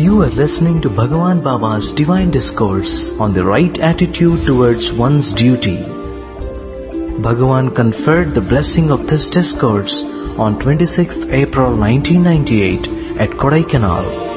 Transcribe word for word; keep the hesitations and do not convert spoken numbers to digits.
You are listening to Bhagavan Baba's Divine Discourse on the right attitude towards one's duty. Bhagavan conferred the blessing of this discourse on twenty-sixth April nineteen ninety-eight at Kodaikanal.